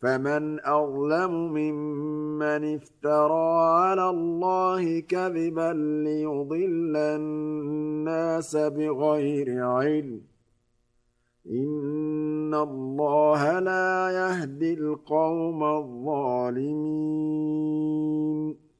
فمن أظلم ممن افترى على الله كذبا ليضل الناس بغير علم إن الله لا يهدي القوم الظالمين